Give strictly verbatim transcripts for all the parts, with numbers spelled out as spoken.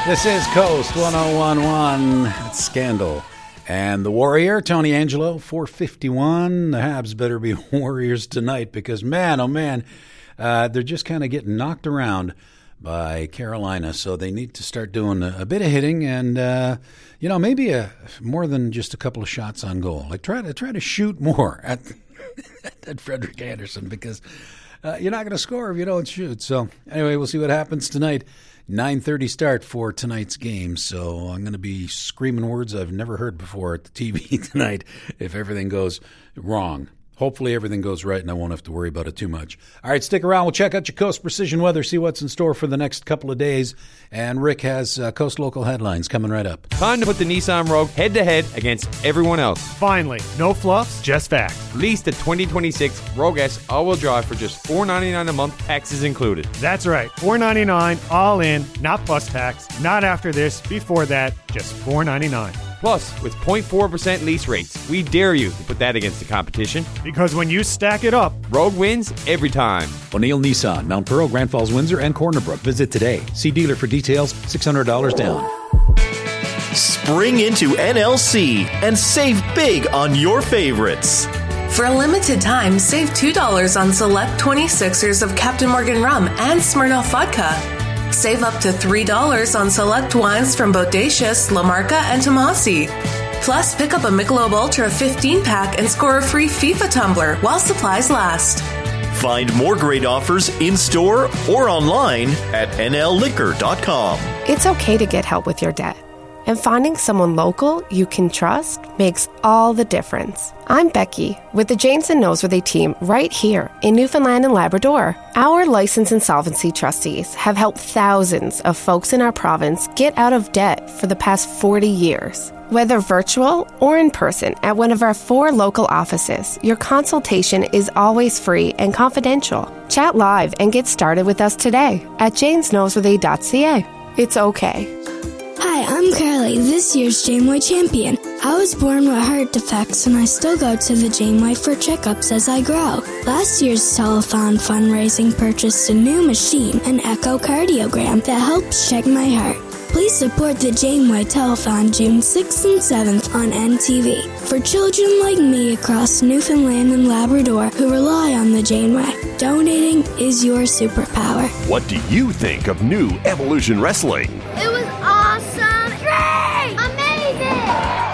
This is Coast one oh one point one. It's Scandal. And the Warrior, Tony Angelo, four fifty-one. The Habs better be Warriors tonight because, man, oh, man, uh, they're just kind of getting knocked around by Carolina. So they need to start doing a, a bit of hitting and, uh, you know, maybe a, more than just a couple of shots on goal. Like try to try to shoot more at, at Frederik Andersen because uh, you're not going to score if you don't shoot. So anyway, we'll see what happens tonight. nine thirty start for tonight's game, so I'm going to be screaming words I've never heard before at the T V tonight if everything goes wrong. Hopefully everything goes right and I won't have to worry about it too much. All right, stick around. We'll check out your Coast Precision Weather, see what's in store for the next couple of days. And Rick has uh, Coast Local Headlines coming right up. Time to put the Nissan Rogue head-to-head against everyone else. Finally, no fluffs, just facts. Lease the twenty twenty-six Rogue S all-wheel drive for just four ninety-nine a month, taxes included. That's right, four ninety-nine all in, not plus tax, not after this, before that, just four ninety-nine. Plus, with zero point four percent lease rates, we dare you to put that against the competition. Because when you stack it up, Rogue wins every time. O'Neill Nissan, Mount Pearl, Grand Falls, Windsor, and Corner Brook. Visit today. See dealer for details, six hundred dollars down. Spring into N L C and save big on your favorites. For a limited time, save two dollars on select twenty-sixers of Captain Morgan Rum and Smirnoff Vodka. Save up to three dollars on select wines from Bodacious, La Marca, and Tomasi. Plus, pick up a Michelob Ultra fifteen-pack and score a free FIFA tumbler while supplies last. Find more great offers in-store or online at N L liquor dot com. It's okay to get help with your debt. And finding someone local you can trust makes all the difference. I'm Becky with the Janes and Noseworthy team right here in Newfoundland and Labrador. Our licensed insolvency trustees have helped thousands of folks in our province get out of debt for the past forty years. Whether virtual or in person at one of our four local offices, your consultation is always free and confidential. Chat live and get started with us today at janes noseworthy dot c a. It's okay. Hi, I'm Carly, this year's Janeway champion. I was born with heart defects and I still go to the Janeway for checkups as I grow. Last year's telethon fundraising purchased a new machine, an echocardiogram, that helps check my heart. Please support the Janeway Telethon June sixth and seventh on N T V for children like me across Newfoundland and Labrador who rely on the Janeway. Donating is your superpower. What do you think of new Evolution Wrestling? It was awesome! Great! Amazing!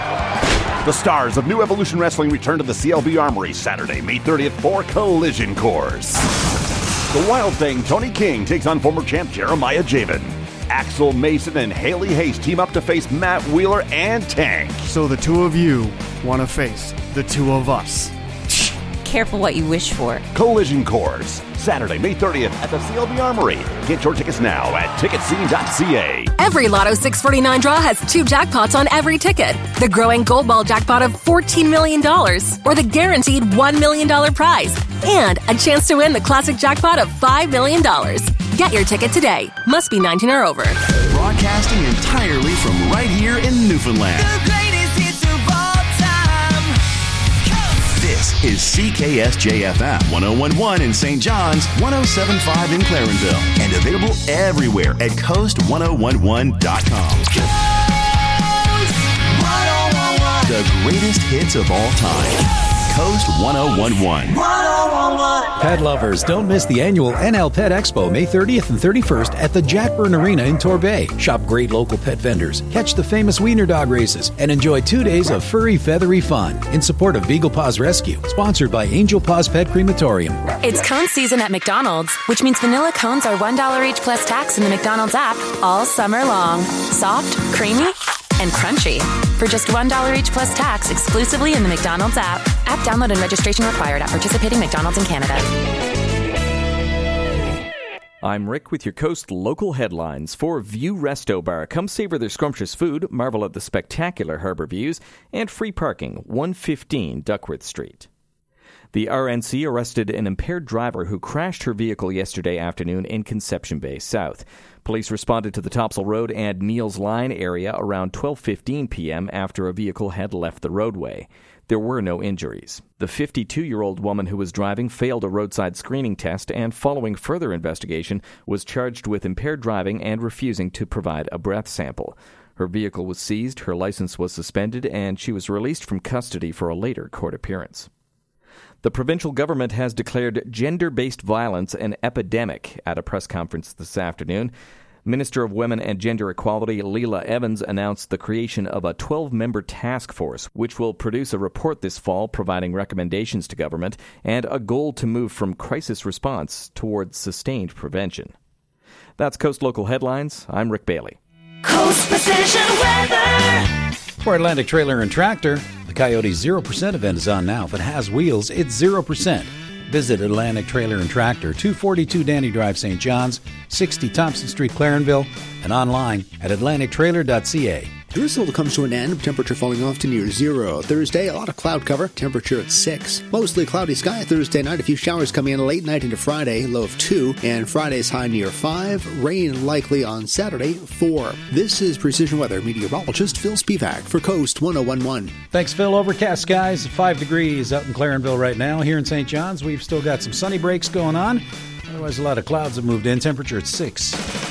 The stars of New Evolution Wrestling return to the C L B Armory Saturday, May thirtieth for Collision Course. The Wild Thing, Tony King, takes on former champ Jeremiah Javen. Axel Mason and Haley Hayes team up to face Matt Wheeler and Tank. So the two of you want to face the two of us. Careful what you wish for. Collision Course, Saturday, May thirtieth at the C L B Armory. Get your tickets now at ticket scene dot c a. Every Lotto six forty-nine draw has two jackpots on every ticket. The growing Gold Ball jackpot of fourteen million dollars or the guaranteed one million dollars prize. And a chance to win the classic jackpot of five million dollars. Get your ticket today. Must be nineteen or over. Broadcasting entirely from right here in Newfoundland. The greatest hits of all time. Coast. This is C K S J F M one oh one point one in Saint John's, one oh seven point five in Clarenville, and available everywhere at coast one oh one one dot com. Coast one oh one one. The greatest hits of all time. Coast one oh one one. Pet lovers, don't miss the annual N L Pet Expo May thirtieth and thirty-first at the Jackburn Arena in Torbay. Shop great local pet vendors, catch the famous Wiener Dog races, and enjoy two days of furry, feathery fun in support of Beagle Paws Rescue, sponsored by Angel Paws Pet Crematorium. It's cone season at McDonald's, which means vanilla cones are one dollar each plus tax in the McDonald's app all summer long. Soft, creamy, and crunchy. For just one dollar each plus tax exclusively in the McDonald's app. App download and registration required at participating McDonald's in Canada. I'm Rick with your Coast Local Headlines. For View Resto Bar, come savor their scrumptious food, marvel at the spectacular harbour views, and free parking, one fifteen Duckworth Street. The R N C arrested an impaired driver who crashed her vehicle yesterday afternoon in Conception Bay South. Police responded to the Topsail Road and Neil's Line area around twelve fifteen p.m. after a vehicle had left the roadway. There were no injuries. The fifty-two-year-old woman who was driving failed a roadside screening test and, following further investigation, was charged with impaired driving and refusing to provide a breath sample. Her vehicle was seized, her license was suspended, and she was released from custody for a later court appearance. The provincial government has declared gender-based violence an epidemic at a press conference this afternoon. Minister of Women and Gender Equality Leila Evans announced the creation of a twelve-member task force, which will produce a report this fall providing recommendations to government and a goal to move from crisis response towards sustained prevention. That's Coast Local Headlines. I'm Rick Bailey. Coast Precision Weather. For Atlantic Trailer and Tractor, the Coyote zero percent event is on now. If it has wheels, it's zero percent. Visit Atlantic Trailer and Tractor, two forty-two Danny Drive, Saint John's, sixty Thompson Street, Clarenville, and online at atlantic trailer dot c a. Drizzle comes to an end, temperature falling off to near zero. Thursday, a lot of cloud cover, temperature at six. Mostly cloudy sky Thursday night, a few showers coming in late night into Friday, low of two. And Friday's high near five. Rain likely on Saturday, four. This is Precision Weather meteorologist Phil Spivak for Coast one oh one point one. Thanks, Phil. Overcast skies, five degrees out in Clarenville right now. Here in Saint John's, we've still got some sunny breaks going on. Otherwise, a lot of clouds have moved in. Temperature at six.